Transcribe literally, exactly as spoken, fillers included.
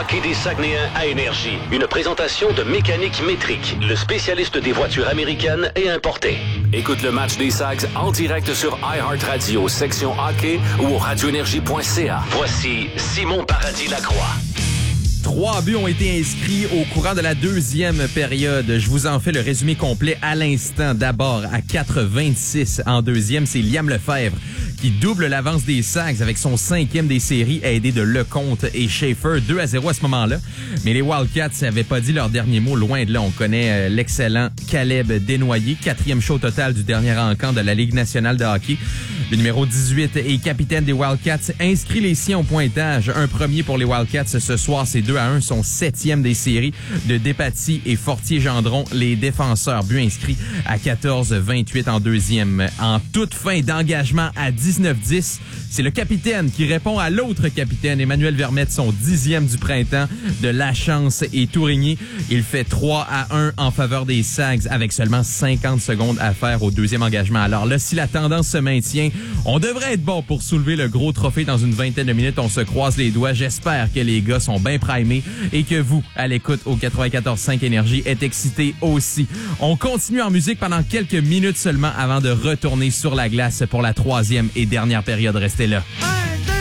hockey des Saguenayens à Énergie. Une présentation de Mécanique Métrique, le spécialiste des voitures américaines et importées. Écoute le match des Sags en direct sur iHeartRadio, section hockey ou au radioénergie point c a. Voici Simon Paradis-Lacroix. Trois buts ont été inscrits au courant de la deuxième période. Je vous en fais le résumé complet à l'instant. D'abord, à quatre vingt-six en deuxième, c'est Liam Lefebvre qui double l'avance des Sags avec son cinquième des séries, aidé de Lecomte et Schaefer, deux à zéro à ce moment-là. Mais les Wildcats n'avaient pas dit leur dernier mot, loin de là. On connaît euh, l'excellent Caleb Desnoyers, quatrième show total du dernier rencontre de la Ligue nationale de hockey. Le numéro dix-huit et capitaine des Wildcats inscrit les siens au pointage. Un premier pour les Wildcats ce soir, c'est deux à un, son septième des séries de Despatie et Fortier-Gendron, les défenseurs. But inscrit à quatorze vingt-huit en deuxième. En toute fin d'engagement à dix-neuf dix, c'est le capitaine qui répond à l'autre capitaine, Emmanuel Vermette, son dixième du printemps de Lachance et Tourigny. Il fait trois à un en faveur des Sags avec seulement cinquante secondes à faire au deuxième engagement. Alors là, si la tendance se maintient, on devrait être bon pour soulever le gros trophée dans une vingtaine de minutes. On se croise les doigts. J'espère que les gars sont bien primés et que vous, à l'écoute au quatre-vingt-quatorze cinq Énergie, êtes excités aussi. On continue en musique pendant quelques minutes seulement avant de retourner sur la glace pour la troisième et dernière période. Restez là.